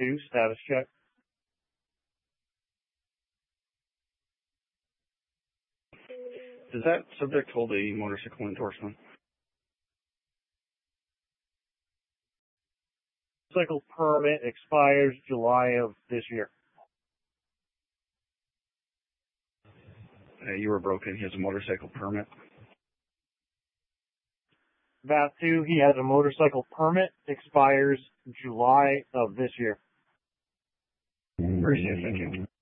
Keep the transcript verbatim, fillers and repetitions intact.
two, status check. Does that subject hold a motorcycle endorsement? Motorcycle permit expires July of this year. Uh, you were broken. He has a motorcycle permit. VAT two, he has a motorcycle permit, expires July of this year. Appreciate it. Thank you.